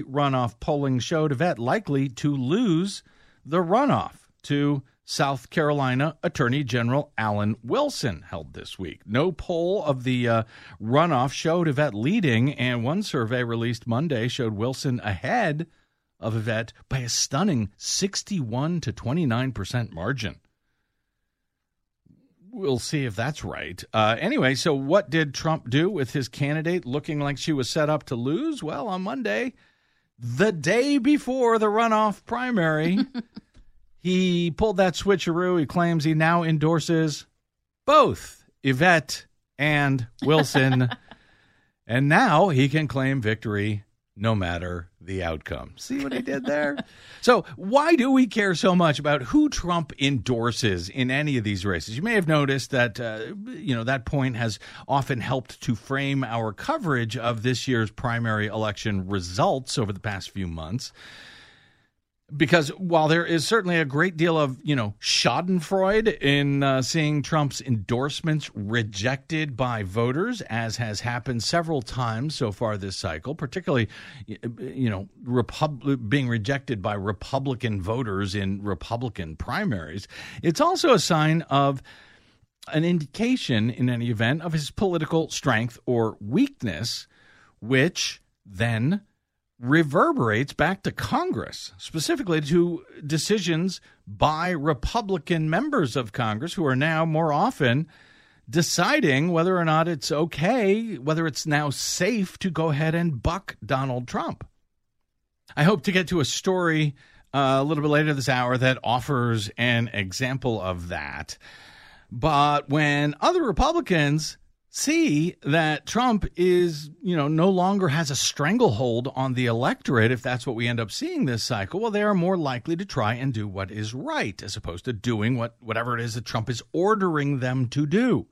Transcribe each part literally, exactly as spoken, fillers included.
runoff polling showed Yvette likely to lose the runoff to South Carolina Attorney General Alan Wilson held this week. No poll of the uh, runoff showed Yvette leading, and one survey released Monday showed Wilson ahead of Yvette by a stunning sixty-one to twenty-nine percent margin. We'll see if that's right. Uh, anyway, so what did Trump do with his candidate looking like she was set up to lose? Well, on Monday, the day before the runoff primary, he pulled that switcheroo. He claims he now endorses both Yvette and Wilson. And now he can claim victory no matter the outcome. See what he did there? So why do we care so much about who Trump endorses in any of these races? You may have noticed that, uh, you know, that point has often helped to frame our coverage of this year's primary election results over the past few months. Because while there is certainly a great deal of, you know, schadenfreude in uh, seeing Trump's endorsements rejected by voters, as has happened several times so far this cycle, particularly, you know, Repub- being rejected by Republican voters in Republican primaries, it's also a sign of an indication, in any event, of his political strength or weakness, which then reverberates back to Congress, specifically to decisions by Republican members of Congress who are now more often deciding whether or not it's okay, whether it's now safe to go ahead and buck Donald Trump. I hope to get to a story uh, a little bit later this hour that offers an example of that. But when other Republicans see that Trump is, you know, no longer has a stranglehold on the electorate, if that's what we end up seeing this cycle, well, they are more likely to try and do what is right as opposed to doing what whatever it is that Trump is ordering them to do.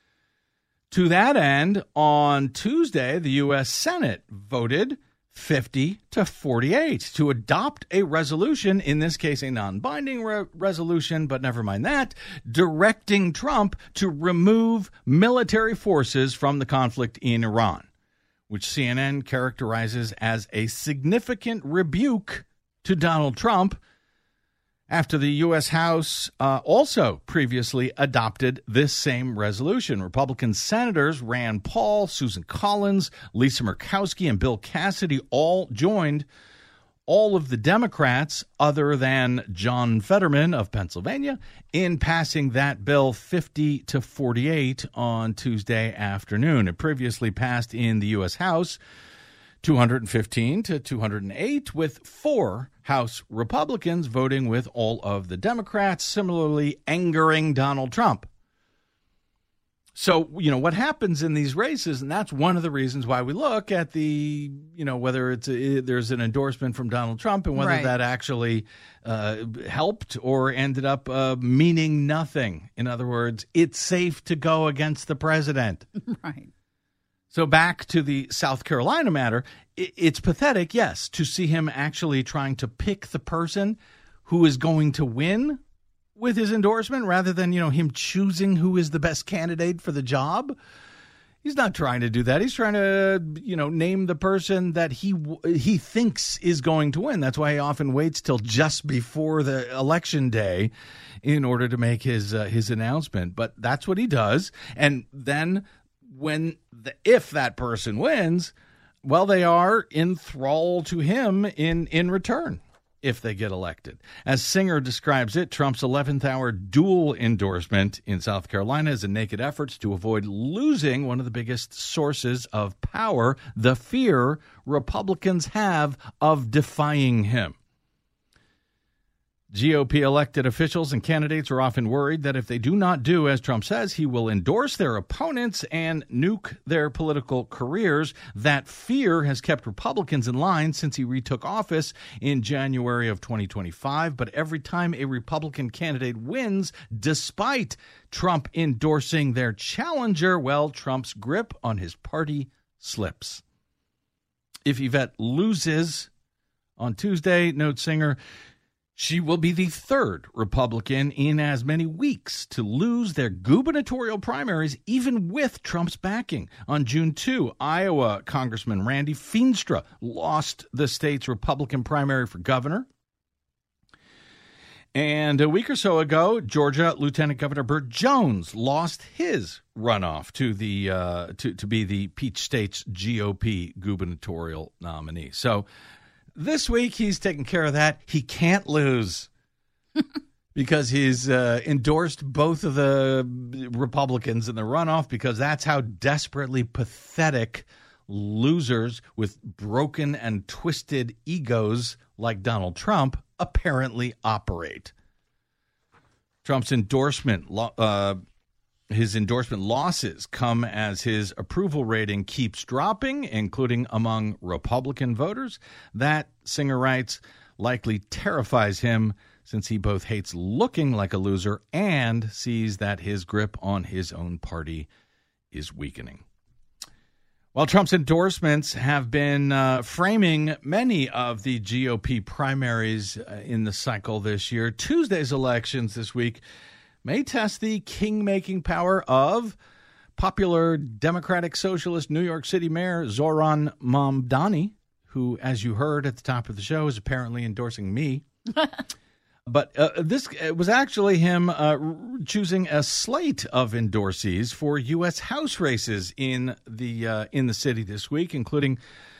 To that end, on Tuesday, the U S Senate voted fifty to forty-eight to adopt a resolution, in this case a non-binding re- resolution, but never mind that, directing Trump to remove military forces from the conflict in Iran, which C N N characterizes as a significant rebuke to Donald Trump after the U S House uh, also previously adopted this same resolution. Republican Senators Rand Paul, Susan Collins, Lisa Murkowski, and Bill Cassidy all joined all of the Democrats, other than John Fetterman of Pennsylvania, in passing that bill fifty to forty-eight on Tuesday afternoon. It previously passed in the U S House two hundred fifteen to two hundred eight, with four House Republicans voting with all of the Democrats, similarly angering Donald Trump. So, you know, what happens in these races, and that's one of the reasons why we look at the, you know, whether it's a, there's an endorsement from Donald Trump and whether right. that actually uh, helped or ended up uh, meaning nothing. In other words, it's safe to go against the president. Right. So back to the South Carolina matter, it's pathetic, yes, to see him actually trying to pick the person who is going to win with his endorsement rather than, you know, him choosing who is the best candidate for the job. He's not trying to do that. He's trying to, you know, name the person that he he thinks is going to win. That's why he often waits till just before the election day in order to make his uh, his announcement. But that's what he does. And then when the, if that person wins, well, they are in thrall to him in, in return if they get elected. As Singer describes it, Trump's eleventh hour dual endorsement in South Carolina is a naked effort to avoid losing one of the biggest sources of power, the fear Republicans have of defying him. G O P elected officials and candidates are often worried that if they do not do as Trump says, he will endorse their opponents and nuke their political careers. That fear has kept Republicans in line since he retook office in January of twenty twenty-five. But every time a Republican candidate wins, despite Trump endorsing their challenger, well, Trump's grip on his party slips. If Yvette loses on Tuesday, notes Singer, She will be the third Republican in as many weeks to lose their gubernatorial primaries, even with Trump's backing. On June second, Iowa Congressman Randy Feenstra lost the state's Republican primary for governor. And a week or so ago, Georgia Lieutenant Governor Burt Jones lost his runoff to the uh, to to be the Peach State's G O P gubernatorial nominee. So this week he's taking care of that. He can't lose because he's uh, endorsed both of the Republicans in the runoff, because that's how desperately pathetic losers with broken and twisted egos like Donald Trump apparently operate. Trump's endorsement, uh, his endorsement losses come as his approval rating keeps dropping, including among Republican voters. That, Singer writes, likely terrifies him, since he both hates looking like a loser and sees that his grip on his own party is weakening. While Trump's endorsements have been uh, framing many of the G O P primaries uh, in the cycle this year, Tuesday's elections this week may test the king-making power of popular Democratic Socialist New York City Mayor Zohran Mamdani, who, as you heard at the top of the show, is apparently endorsing me. But uh, this was actually him uh, choosing a slate of endorsees for U S House races in the uh, in the city this week, including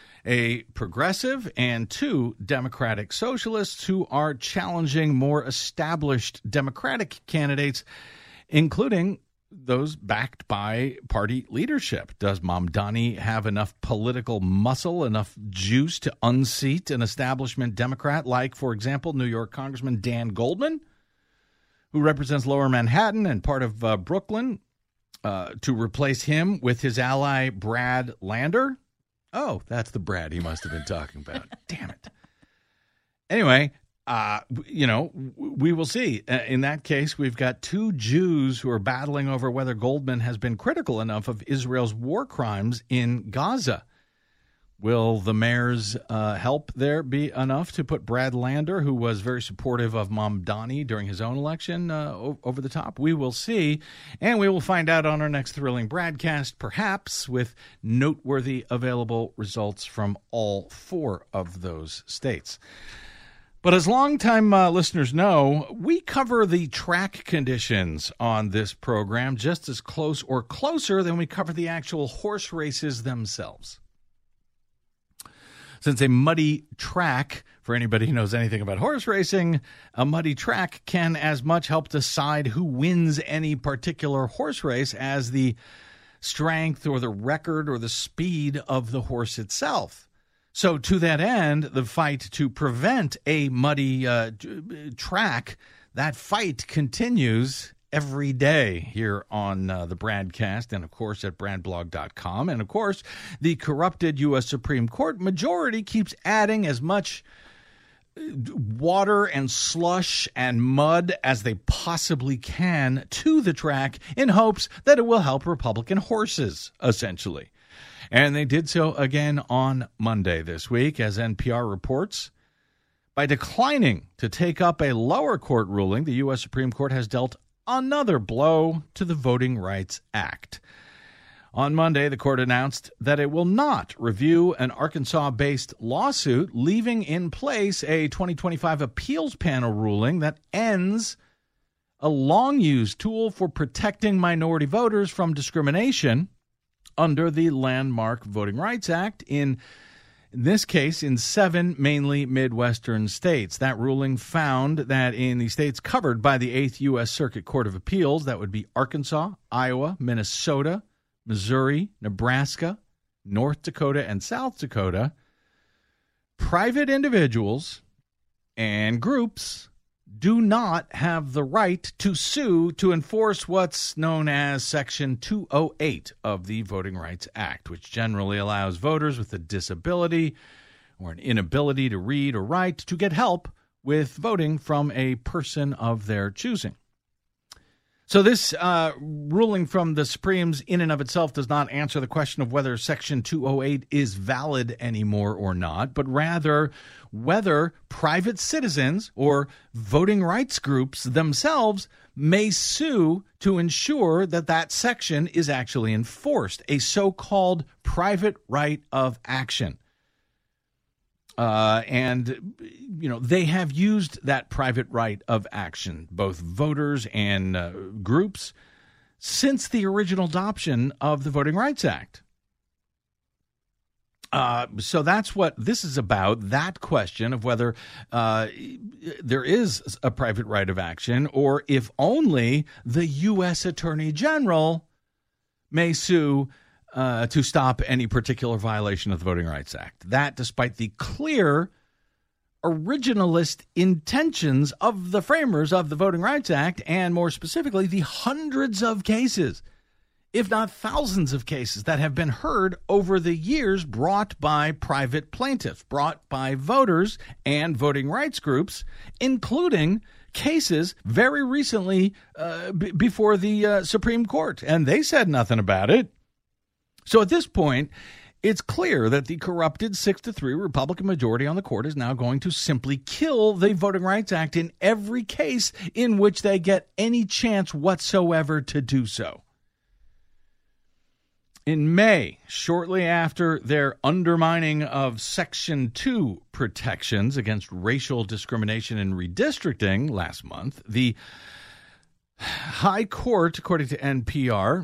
a progressive and two Democratic socialists who are challenging more established Democratic candidates, including those backed by party leadership. Does Mamdani have enough political muscle, enough juice to unseat an establishment Democrat like, for example, New York Congressman Dan Goldman, who represents Lower Manhattan and part of uh, Brooklyn, uh, to replace him with his ally Brad Lander? Oh, that's the Brad he must have been talking about. Damn it. Anyway, Uh, you know, we will see. Uh, in that case, we've got two Jews who are battling over whether Goldman has been critical enough of Israel's war crimes in Gaza. Will the mayor's uh, help there be enough to put Brad Lander, who was very supportive of Mamdani during his own election, uh, o- over the top? We will see, and we will find out on our next thrilling broadcast, perhaps with noteworthy available results from all four of those states. But as longtime uh, listeners know, we cover the track conditions on this program just as close or closer than we cover the actual horse races themselves. Since a muddy track, for anybody who knows anything about horse racing, a muddy track can as much help decide who wins any particular horse race as the strength or the record or the speed of the horse itself. So to that end, the fight to prevent a muddy uh, track, that fight continues every day here on uh, the Bradcast and, of course, at brad blog dot com. And, of course, the corrupted U S Supreme Court majority keeps adding as much water and slush and mud as they possibly can to the track in hopes that it will help Republican horses, essentially. And they did so again on Monday this week, as N P R reports. By declining to take up a lower court ruling, the U S Supreme Court has dealt another blow to the Voting Rights Act. On Monday, the court announced that it will not review an Arkansas-based lawsuit, leaving in place a twenty twenty-five appeals panel ruling that ends a long-used tool for protecting minority voters from discrimination under the landmark Voting Rights Act, in, in this case, in seven mainly Midwestern states. That ruling found that in the states covered by the eighth U S Circuit Court of Appeals, that would be Arkansas, Iowa, Minnesota, Missouri, Nebraska, North Dakota, and South Dakota, private individuals and groups do not have the right to sue to enforce what's known as Section two oh eight of the Voting Rights Act, which generally allows voters with a disability or an inability to read or write to get help with voting from a person of their choosing. So this uh, ruling from the Supremes in and of itself does not answer the question of whether Section two oh eight is valid anymore or not, but rather whether private citizens or voting rights groups themselves may sue to ensure that that section is actually enforced, a so-called private right of action. Uh, and, you know, they have used that private right of action, both voters and uh, groups, since the original adoption of the Voting Rights Act. Uh, so that's what this is about, that question of whether uh, there is a private right of action or if only the U S Attorney General may sue Uh, to stop any particular violation of the Voting Rights Act. That, despite the clear originalist intentions of the framers of the Voting Rights Act, and more specifically, the hundreds of cases, if not thousands of cases, that have been heard over the years brought by private plaintiffs, brought by voters and voting rights groups, including cases very recently uh, b- before the uh, Supreme Court. And they said nothing about it. So at this point, it's clear that the corrupted six to three Republican majority on the court is now going to simply kill the Voting Rights Act in every case in which they get any chance whatsoever to do so. In May, shortly after their undermining of Section two protections against racial discrimination and redistricting last month, the High Court, according to N P R,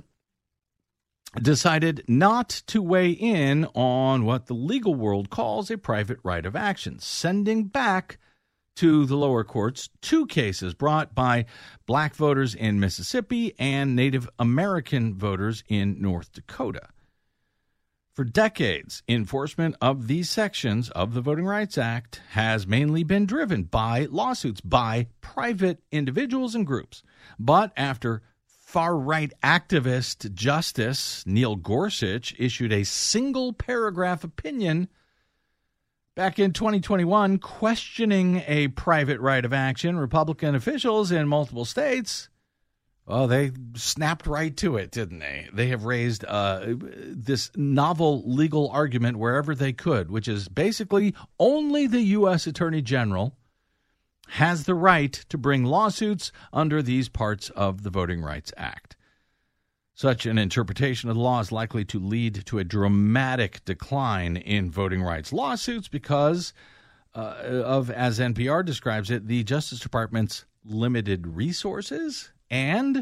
decided not to weigh in on what the legal world calls a private right of action, sending back to the lower courts two cases brought by black voters in Mississippi and Native American voters in North Dakota. For decades, enforcement of these sections of the Voting Rights Act has mainly been driven by lawsuits by private individuals and groups. But after far-right activist Justice Neil Gorsuch issued a single-paragraph opinion back in twenty twenty-one questioning a private right of action, Republican officials in multiple states, well, they snapped right to it, didn't they? They have raised uh, this novel legal argument wherever they could, which is basically only the U S Attorney General has the right to bring lawsuits under these parts of the Voting Rights Act. Such an interpretation of the law is likely to lead to a dramatic decline in voting rights lawsuits because uh, of, as N P R describes it, the Justice Department's limited resources and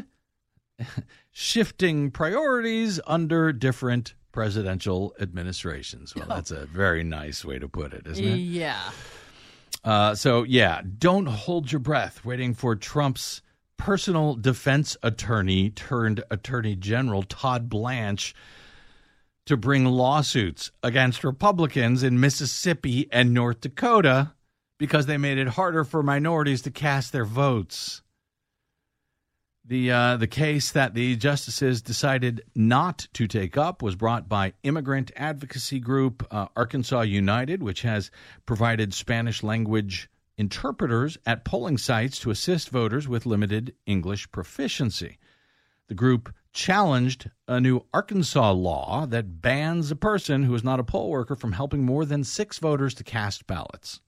shifting priorities under different presidential administrations. Well, that's a very nice way to put it, isn't it? Yeah. Uh, so, yeah, don't hold your breath waiting for Trump's personal defense attorney turned attorney general, Todd Blanche, to bring lawsuits against Republicans in Mississippi and North Dakota because they made it harder for minorities to cast their votes. The uh, the case that the justices decided not to take up was brought by immigrant advocacy group uh, Arkansas United, which has provided Spanish-language interpreters at polling sites to assist voters with limited English proficiency. The group challenged a new Arkansas law that bans a person who is not a poll worker from helping more than six voters to cast ballots.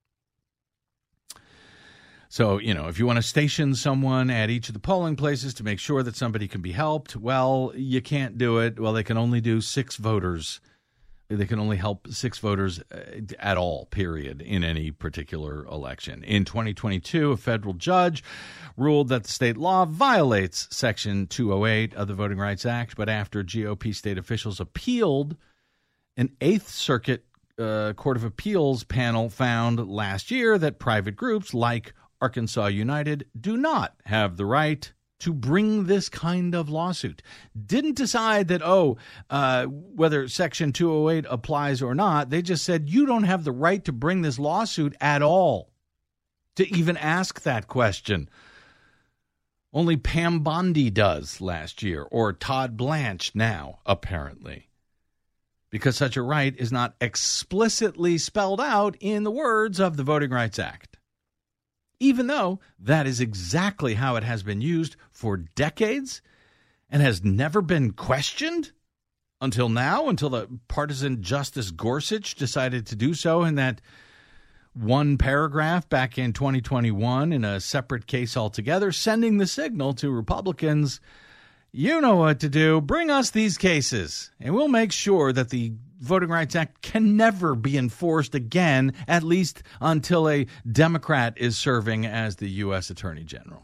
So, you know, if you want to station someone at each of the polling places to make sure that somebody can be helped, well, you can't do it. Well, they can only do six voters. They can only help six voters at all, period, in any particular election. In twenty twenty-two, a federal judge ruled that the state law violates Section two oh eight of the Voting Rights Act, but after G O P state officials appealed, an Eighth Circuit uh, Court of Appeals panel found last year that private groups like Arkansas United do not have the right to bring this kind of lawsuit. Didn't decide that, oh, uh, whether Section two oh eight applies or not. They just said you don't have the right to bring this lawsuit at all, to even ask that question. Only Pam Bondi does last year, or Todd Blanche now, apparently, because such a right is not explicitly spelled out in the words of the Voting Rights Act. even though that is exactly how it has been used for decades and has never been questioned until now, until the partisan Justice Gorsuch decided to do so in that one paragraph back in twenty twenty-one in a separate case altogether, sending the signal to Republicans, you know what to do. Bring us these cases, and we'll make sure that the Voting Rights Act can never be enforced again, at least until a Democrat is serving as the U S Attorney General.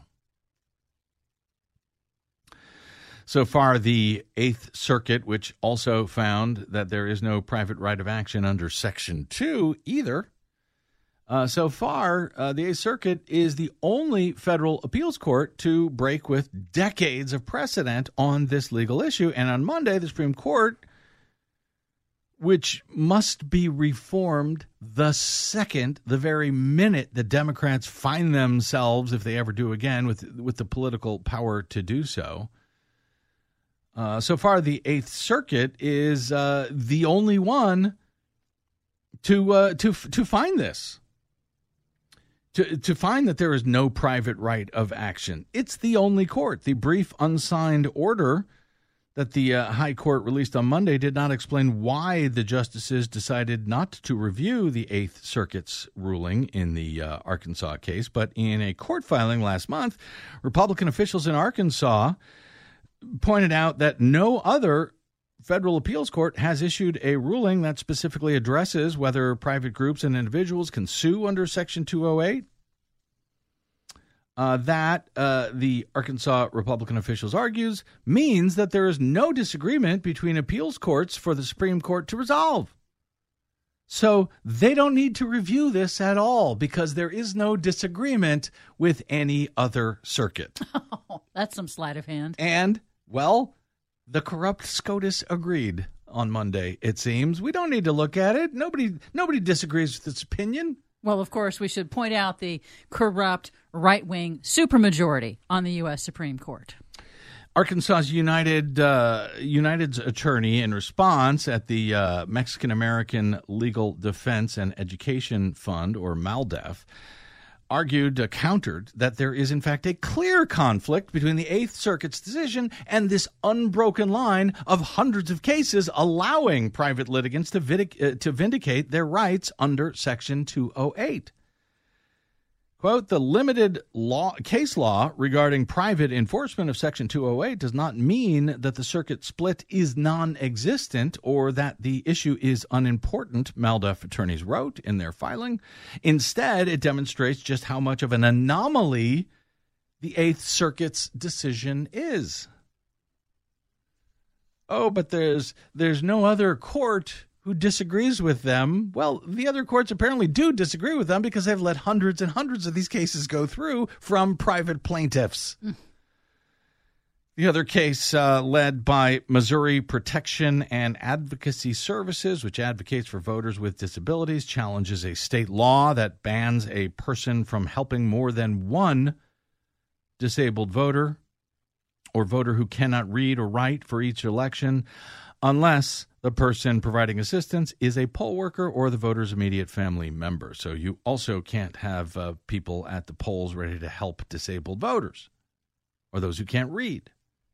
So far, the Eighth Circuit, which also found that there is no private right of action under Section two either, Uh, so far, uh, the Eighth Circuit is the only federal appeals court to break with decades of precedent on this legal issue. And on Monday, the Supreme Court, which must be reformed the second, the very minute the Democrats find themselves, if they ever do again, with, with the political power to do so. Uh, so far, the Eighth Circuit is uh, the only one to uh, to to find this. To, to find that there is no private right of action. It's the only court. The brief unsigned order that the uh, High Court released on Monday did not explain why the justices decided not to review the Eighth Circuit's ruling in the uh, Arkansas case. But in a court filing last month, Republican officials in Arkansas pointed out that no other federal appeals court has issued a ruling that specifically addresses whether private groups and individuals can sue under Section two oh eight. Uh, that, uh, the Arkansas Republican officials argues, means that there is no disagreement between appeals courts for the Supreme Court to resolve. So they don't need to review this at all because there is no disagreement with any other circuit. Oh, that's some sleight of hand. And, well, the corrupt SCOTUS agreed on Monday, it seems. We don't need to look at it. Nobody nobody disagrees with its opinion. Well, of course, we should point out the corrupt right-wing supermajority on the U S Supreme Court. Arkansas's United uh, United's attorney, in response at the uh, Mexican American Legal Defense and Education Fund, or MALDEF, argued, uh, countered, that there is, in fact, a clear conflict between the Eighth Circuit's decision and this unbroken line of hundreds of cases allowing private litigants to, vindic- uh, to vindicate their rights under Section two oh eight. Quote, the limited law case law regarding private enforcement of Section two oh eight does not mean that the circuit split is non-existent or that the issue is unimportant, MALDEF attorneys wrote in their filing. Instead, it demonstrates just how much of an anomaly the Eighth Circuit's decision is. Oh, but there's there's no other court who disagrees with them. Well, the other courts apparently do disagree with them because they've let hundreds and hundreds of these cases go through from private plaintiffs. Mm. The other case uh, led by Missouri Protection and Advocacy Services, which advocates for voters with disabilities, challenges a state law that bans a person from helping more than one disabled voter or voter who cannot read or write for each election unless the person providing assistance is a poll worker or the voter's immediate family member. So you also can't have uh, people at the polls ready to help disabled voters or those who can't read.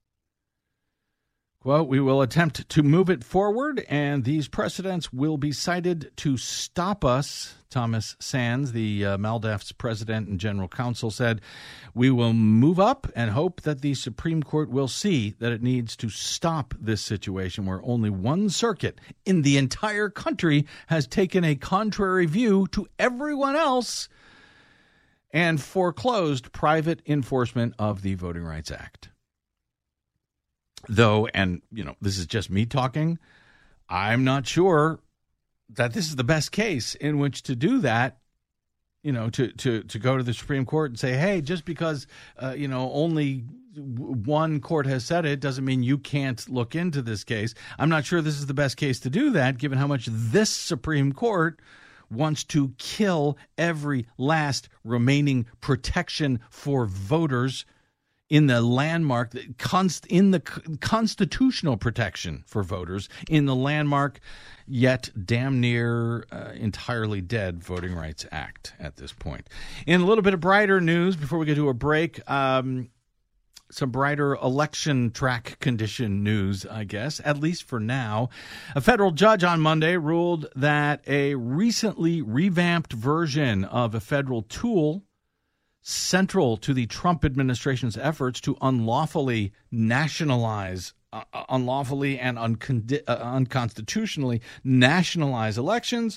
Well, we will attempt to move it forward, and these precedents will be cited to stop us. Thomas Sands, the uh, MALDEF's president and general counsel, said, we will move up and hope that the Supreme Court will see that it needs to stop this situation where only one circuit in the entire country has taken a contrary view to everyone else and foreclosed private enforcement of the Voting Rights Act. Though, and, you know, this is just me talking, I'm not sure that this is the best case in which to do that, you know, to, to, to go to the Supreme Court and say, hey, just because, uh, you know, only one court has said it doesn't mean you can't look into this case. I'm not sure this is the best case to do that, given how much this Supreme Court wants to kill every last remaining protection for voters in the landmark, const, in the constitutional protection for voters, in the landmark, yet damn near uh, entirely dead Voting Rights Act at this point. In a little bit of brighter news, before we get to a break, um, some brighter election track condition news, I guess, at least for now. A federal judge on Monday ruled that a recently revamped version of a federal tool central to the Trump administration's efforts to unlawfully nationalize, uh, unlawfully and uncon- uh, unconstitutionally nationalize elections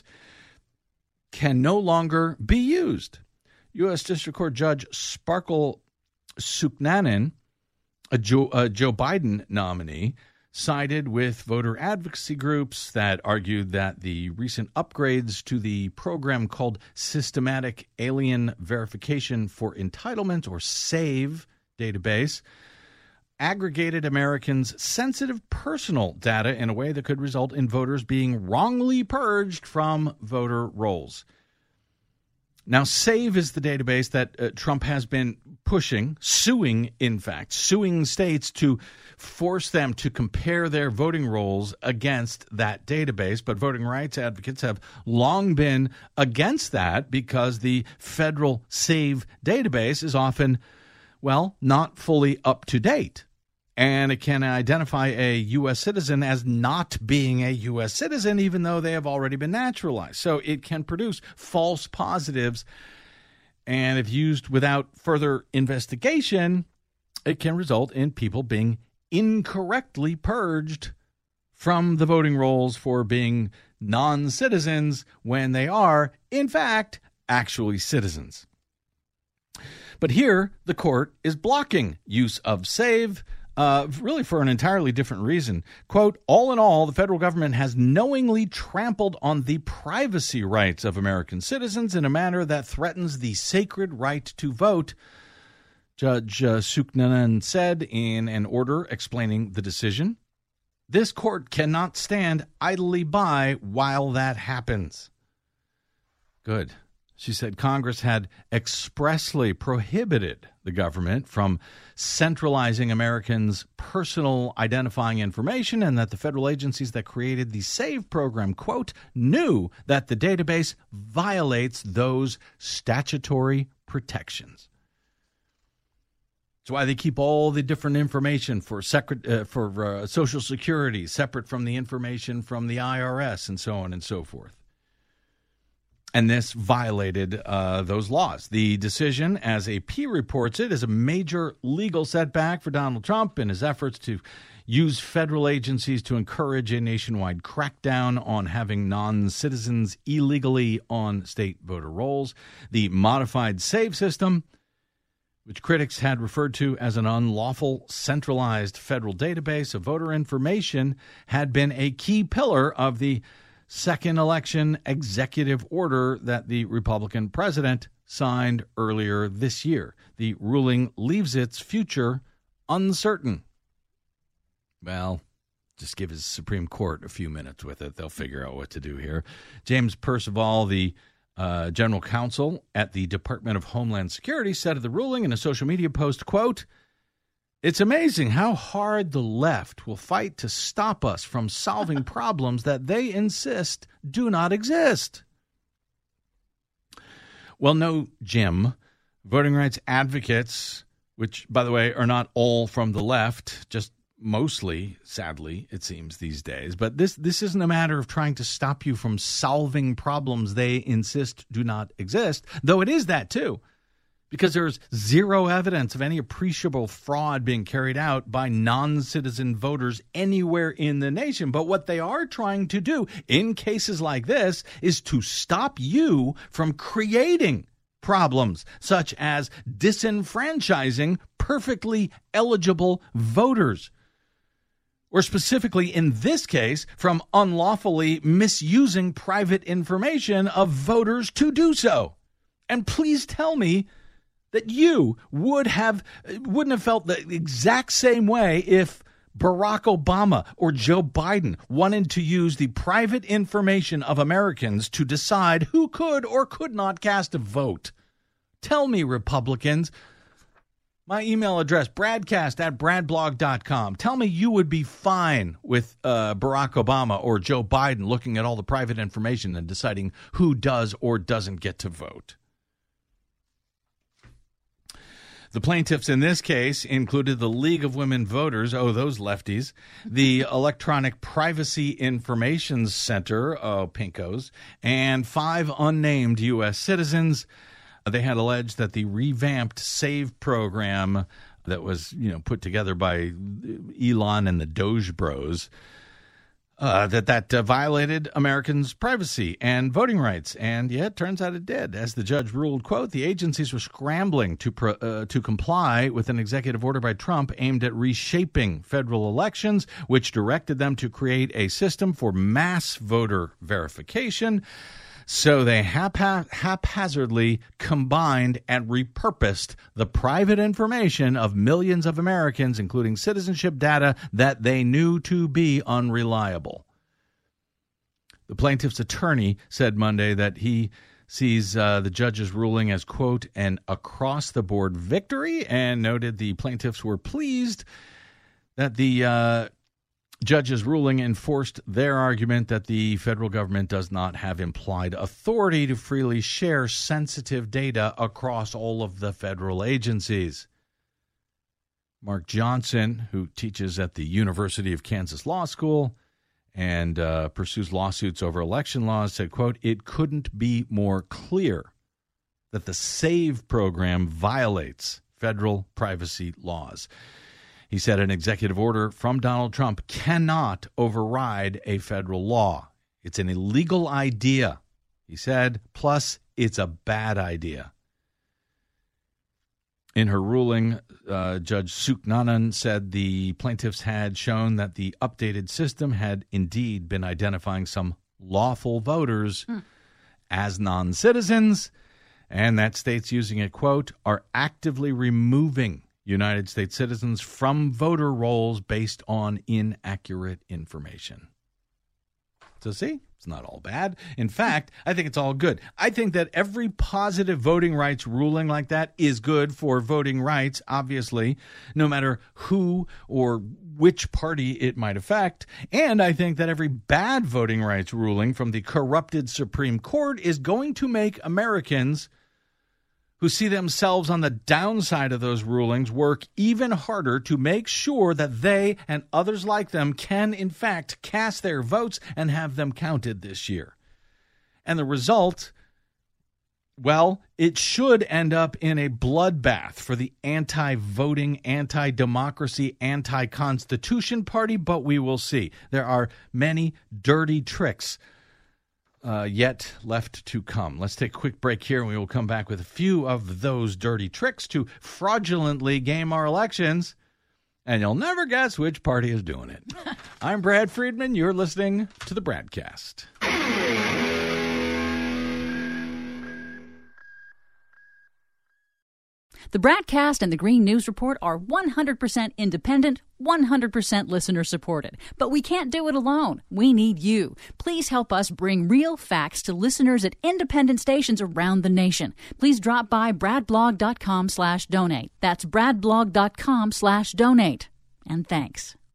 can no longer be used. U S District Court Judge Sparkle Suknanen, a Joe, a Joe Biden nominee, sided with voter advocacy groups that argued that the recent upgrades to the program called Systematic Alien Verification for Entitlement, or SAVE database, aggregated Americans' sensitive personal data in a way that could result in voters being wrongly purged from voter rolls. Now, SAVE is the database that uh, Trump has been pushing, suing, in fact, suing states to force them to compare their voting rolls against that database. But voting rights advocates have long been against that because the federal SAVE database is often, well, not fully up to date. And it can identify a U S citizen as not being a U S citizen, even though they have already been naturalized. So it can produce false positives. And if used without further investigation, it can result in people being incorrectly purged from the voting rolls for being non-citizens when they are, in fact, actually citizens. But here, the court is blocking use of SAVE, Uh, really for an entirely different reason. Quote, all in all, the federal government has knowingly trampled on the privacy rights of American citizens in a manner that threatens the sacred right to vote, Judge uh, Suknanen said in an order explaining the decision. This court cannot stand idly by while that happens. Good. She said Congress had expressly prohibited the government from centralizing Americans' personal identifying information, and that the federal agencies that created the SAVE program, quote, knew that the database violates those statutory protections. That's why they keep all the different information for secret, uh, for uh, Social Security separate from the information from the I R S and so on and so forth. And this violated uh, those laws. The decision, as A P reports it, is a major legal setback for Donald Trump in his efforts to use federal agencies to encourage a nationwide crackdown on having non-citizens illegally on state voter rolls. The modified SAVE system, which critics had referred to as an unlawful centralized federal database of voter information, had been a key pillar of the second election executive order that the Republican president signed earlier this year. The ruling leaves its future uncertain. Well, just give his Supreme Court a few minutes with it. They'll figure out what to do here. James Percival, the uh, general counsel at the Department of Homeland Security, said of the ruling in a social media post, quote, it's amazing how hard the left will fight to stop us from solving problems that they insist do not exist. Well, no, Jim. Voting rights advocates, which, by the way, are not all from the left, just mostly, sadly, it seems these days. But this, this isn't a matter of trying to stop you from solving problems they insist do not exist, though it is that too. Because there's zero evidence of any appreciable fraud being carried out by non-citizen voters anywhere in the nation. But what they are trying to do in cases like this is to stop you from creating problems such as disenfranchising perfectly eligible voters. Or specifically in this case, from unlawfully misusing private information of voters to do so. And please tell me that you would have wouldn't have felt the exact same way if Barack Obama or Joe Biden wanted to use the private information of Americans to decide who could or could not cast a vote. Tell me, Republicans, My email address, bradcast at bradblog dot com. Tell me you would be fine with uh, Barack Obama or Joe Biden looking at all the private information and deciding who does or doesn't get to vote. The plaintiffs in this case included the League of Women Voters, oh, those lefties, the Electronic Privacy Information Center, oh, pinkos, and five unnamed U S citizens. They had alleged that the revamped SAVE program that was, you know, put together by Elon and the Doge Bros, uh, that that uh, violated Americans' privacy and voting rights. And yeah, it turns out it did. As the judge ruled, quote, the agencies were scrambling to pro, uh, to comply with an executive order by Trump aimed at reshaping federal elections, which directed them to create a system for mass voter verification. So they hap- haphazardly combined and repurposed the private information of millions of Americans, including citizenship data that they knew to be unreliable. The plaintiff's attorney said Monday that he sees uh, the judge's ruling as, quote, an across-the-board victory, and noted the plaintiffs were pleased that the uh, judge's ruling enforced their argument that the federal government does not have implied authority to freely share sensitive data across all of the federal agencies. Mark Johnson, who teaches at the University of Kansas Law School and uh, pursues lawsuits over election laws, said, quote, it couldn't be more clear that the SAVE program violates federal privacy laws. He said an executive order from Donald Trump cannot override a federal law. It's an illegal idea, he said, plus it's a bad idea. In her ruling, uh, Judge Suknanan said the plaintiffs had shown that the updated system had indeed been identifying some lawful voters hmm. as non-citizens, and that states using it, quote, are actively removing United States citizens from voter rolls based on inaccurate information. So see, it's not all bad. In fact, I think it's all good. I think that every positive voting rights ruling like that is good for voting rights, obviously, no matter who or which party it might affect. And I think that every bad voting rights ruling from the corrupted Supreme Court is going to make Americans who see themselves on the downside of those rulings work even harder to make sure that they and others like them can, in fact, cast their votes and have them counted this year. And the result, well, it should end up in a bloodbath for the anti-voting, anti-democracy, anti-constitution party, but we will see. There are many dirty tricks Uh, yet left to come. Let's take a quick break here, and we will come back with a few of those dirty tricks to fraudulently game our elections, and you'll never guess which party is doing it. I'm Brad Friedman. You're listening to the Bradcast. The Bradcast and the Green News Report are one hundred percent independent, one hundred percent listener-supported. But we can't do it alone. We need you. Please help us bring real facts to listeners at independent stations around the nation. Please drop by bradblog.com slash donate. That's bradblog.com slash donate. And thanks.